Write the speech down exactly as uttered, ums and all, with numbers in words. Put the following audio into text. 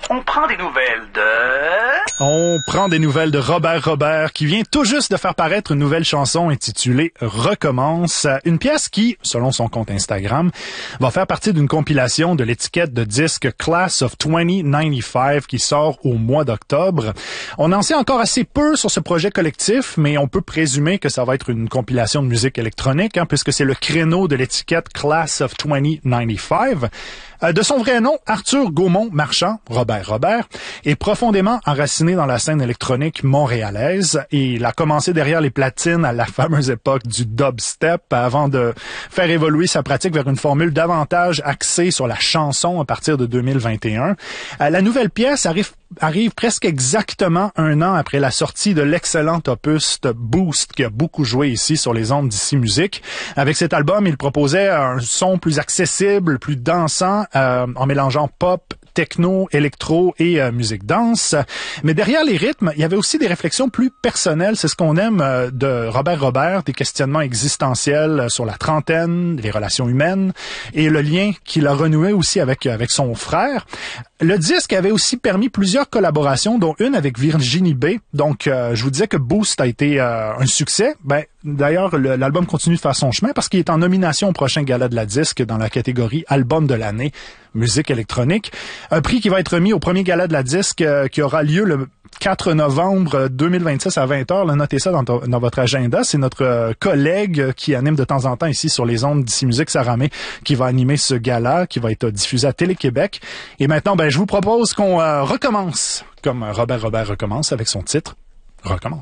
On prend des nouvelles de... On prend des nouvelles de Robert Robert qui vient tout juste de faire paraître une nouvelle chanson intitulée Recommence. Une pièce qui, selon son compte Instagram, va faire partie d'une compilation de l'étiquette de disque Class of vingt quatre-vingt-quinze qui sort au mois d'octobre. On en sait encore assez peu sur ce projet collectif, mais on peut présumer que ça va être une compilation de musique électronique, hein, puisque c'est le créneau de l'étiquette Class of vingt quatre-vingt-quinze. Euh, de son vrai nom, Arthur Gaumont-Marchand, Robert Robert, est profondément enraciné dans la scène électronique montréalaise et il a commencé derrière les platines à la fameuse époque du dubstep avant de faire évoluer sa pratique vers une formule davantage axée sur la chanson à partir de deux mille vingt et un. Euh, la nouvelle pièce arrive arrive presque exactement un an après la sortie de l'excellent opus Boost qui a beaucoup joué ici sur les ondes d'Ici Musique. Avec cet album, il proposait un son plus accessible, plus dansant, euh, en mélangeant pop, techno, électro et euh, musique danse. Mais derrière les rythmes, il y avait aussi des réflexions plus personnelles. C'est ce qu'on aime euh, de Robert Robert, des questionnements existentiels sur la trentaine, les relations humaines et le lien qu'il a renoué aussi avec, avec son frère. Le disque avait aussi permis plusieurs collaborations, dont une avec Virginie B. Donc, euh, je vous disais que Boost a été euh, un succès. Ben, d'ailleurs, le, l'album continue de faire son chemin parce qu'il est en nomination au prochain gala de la disque dans la catégorie Album de l'année, musique électronique. Un prix qui va être remis au premier gala de la disque euh, qui aura lieu le quatre novembre deux mille vingt-six à vingt heures. Là, notez ça dans, to- dans votre agenda. C'est notre euh, collègue qui anime de temps en temps ici sur les ondes d'Ici Musique, Sarah May, qui va animer ce gala qui va être diffusé à Télé-Québec. Et maintenant, ben, je vous propose qu'on euh, recommence, comme Robert Robert recommence avec son titre « Recommence ».